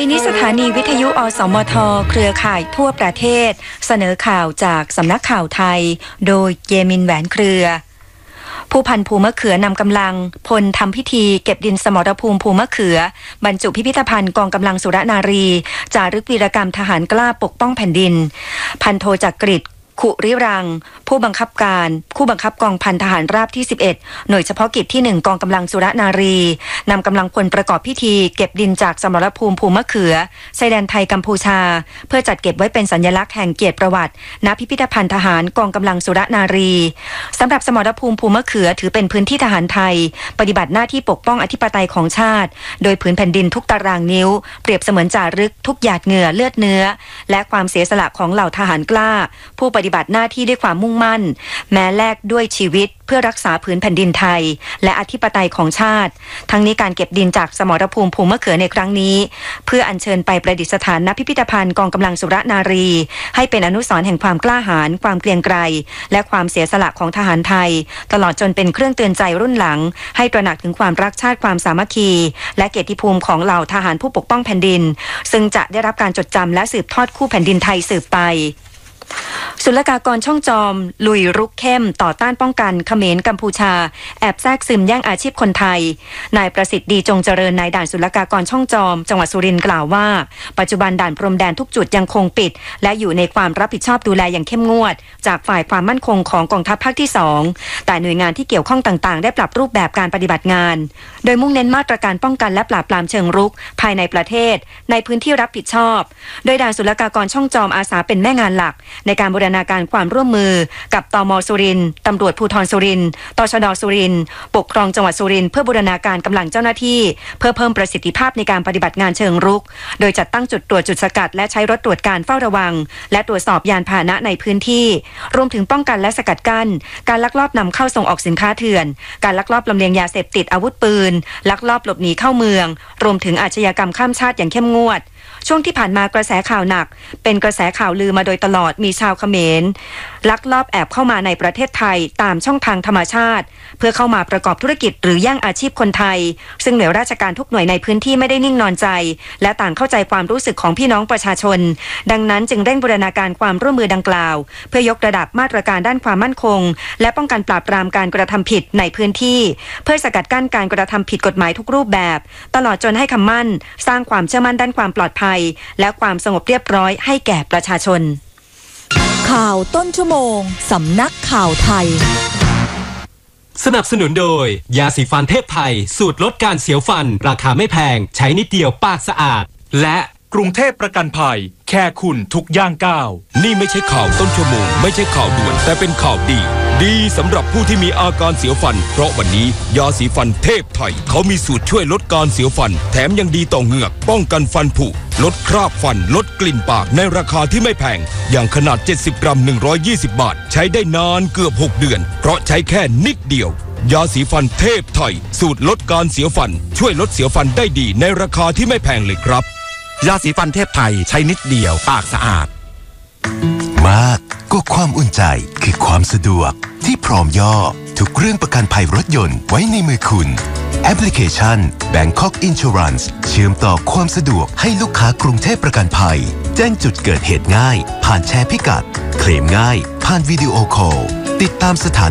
ปีนี้สถานีวิทยุอสมทเครือข่ายทั่วประเทศเสนอข่าวจากสำนักข่าวไทยโดยเยมินแหวนเครือผู้พันภูมะเขือนำกำลังพลทำพิธีเก็บดินสมรภูมิภูมะเขือบรรจุพิพิธภัณฑ์กองกำลังสุรนารีจารึกวีรกรรมทหารกล้าปกป้องแผ่นดินพันโทจักริดขุริรังผู้บังคับกองพันทหารราบที่11หน่วยเฉพาะกิจที่1กองกำลังสุรนารีนำกำลังพลประกอบพิธีเก็บดินจากสมรภูมิภูมะเขือชายแดนไทยกัมพูชาเพื่อจัดเก็บไว้เป็นสัญลักษณ์แห่งเกียรติประวัติณพิพิธภัณฑ์ทหารกองกำลังสุรนารีสำหรับสมรภูมิภูมะเขือถือเป็นพื้นที่ทหารไทยปฏิบัติหน้าที่ปกป้องอธิปไตยของชาติโดยผืนแผ่นดินทุกตารางนิ้วเปรียบเสมือนจารึกทุกหยาดเหงื่อเลือดเนื้อและความเสียสละของเหล่าทหารกล้าผู้ปฏิบัติหน้าที่ด้วยความมุ่งมั่นแม้แลกด้วยชีวิตเพื่อรักษาผืนแผ่นดินไทยและอธิปไตยของชาติทั้งนี้การเก็บดินจากสมรภูมิภูมะเขือในครั้งนี้เพื่ออัญเชิญไปประดิษฐานณพิพิธภัณฑ์กองกำลังสุรนารีให้เป็นอนุสรณ์แห่งความกล้าหาญความเกรียงไกรและความเสียสละของทหารไทยตลอดจนเป็นเครื่องเตือนใจรุ่นหลังให้ตระหนักถึงความรักชาติความสามัคคีและเกียรติภูมิของเหล่าทหารผู้ปกป้องแผ่นดินซึ่งจะได้รับการจดจำและสืบทอดคู่แผ่นดินไทยสืบไปศุลกากรช่องจอมลุยรุกเข้มต่อต้านป้องกันเขมรกัมพูชาแอบแทรกซึมแย่งอาชีพคนไทยนายประสิทธิ์ดีจงเจริญนายด่านศุลกากรช่องจอมจังหวัดสุรินทร์กล่าวว่าปัจจุบันด่านพรมแดนทุกจุดยังคงปิดและอยู่ในความรับผิดชอบดูแลอย่างเข้มงวดจากฝ่ายความมั่นคงของกองทัพภาคที่2แต่หน่วยงานที่เกี่ยวข้องต่างๆได้ปรับรูปแบบการปฏิบัติงานโดยมุ่งเน้นมาตรการป้องกันและปราบปรามเชิงรุกภายในประเทศในพื้นที่รับผิดชอบโดยด่านศุลกากรช่องจอมอาสาเป็นแม่งานหลักในการบูรณาการความร่วมมือกับตม.สุรินทร์ตำรวจภูธรสุรินทร์ตชด.สุรินทร์ปกครองจังหวัดสุรินทร์เพื่อบูรณาการกำลังเจ้าหน้าที่เพื่อเพิ่มประสิทธิภาพในการปฏิบัติงานเชิงรุกโดยจัดตั้งจุดตรวจจุดสกัดและใช้รถตรวจการเฝ้าระวังและตรวจสอบยานพาหนะในพื้นที่รวมถึงป้องกันและสกัดกั้นการลักลอบนำเข้าส่งออกสินค้าเถื่อนการลักลอบลำเลียงยาเสพติดอาวุธปืนลักลอบหลบหนีเข้าเมืองรวมถึงอาชญากรรมข้ามชาติอย่างเข้มงวดช่วงที่ผ่านมากระแสข่าวหนักเป็นกระแสข่าวลือมาโดยตลอดมีชาวเขมรลักลอบแอบเข้ามาในประเทศไทยตามช่องทางธรรมชาติเพื่อเข้ามาประกอบธุรกิจหรือแย่งอาชีพคนไทยซึ่งหน่วยราชการทุกหน่วยในพื้นที่ไม่ได้นิ่งนอนใจและต่างเข้าใจความรู้สึกของพี่น้องประชาชนดังนั้นจึงเร่งบูรณาการความร่วมมือดังกล่าวเพื่อยกระดับมาตรการด้านความมั่นคงและป้องกันปราบปรามการกระทำผิดในพื้นที่เพื่อสกัดกั้นการกระทำผิดกฎหมายทุกรูปแบบตลอดจนให้คำมั่นสร้างความเชื่อมั่นด้านความปลอดภัยและความสงบเรียบร้อยให้แก่ประชาชนข่าวต้นชั่วโมงสำนักข่าวไทยสนับสนุนโดยยาสีฟันเทพไทยสูตรลดการเสียวฟันราคาไม่แพงใช้นิดเดียวปากสะอาดและกรุงเทพประกันภัยแค่คุณทุกย่างก้าวนี่ไม่ใช่ข่าวต้นชั่วโมงไม่ใช่ข่าวด่วนแต่เป็นข่าวดีสำหรับผู้ที่มีอาการเสียวฟันเพราะวันนี้ยาสีฟันเทพไทยเขามีสูตรช่วยลดการเสียวฟันแถมยังดีต่อเหงือกป้องกันฟันผุลดคราบฟันลดกลิ่นปากในราคาที่ไม่แพงอย่างขนาด70กรัม120บาทใช้ได้นานเกือบ6เดือนเพราะใช้แค่นิดเดียวยาสีฟันเทพไทยสูตรลดการเสียวฟันช่วยลดเสียวฟันได้ดีในราคาที่ไม่แพงเลยครับยาสีฟันเทพไทยใช้นิดเดียวปากสะอาดมากก็ความอุ่นใจคือความสะดวกที่พร้อมย่อทุกเรื่องประกันภัยรถยนต์ไว้ในมือคุณแอปพลิเคชัน Bangkok Insurance เชื่อมต่อความสะดวกให้ลูกค้ากรุงเทพประกันภัยแจ้งจุดเกิดเหตุง่ายผ่านแชร์พิกัดเคลมง่ายผ่านวิดีโอคอลติดตามสถา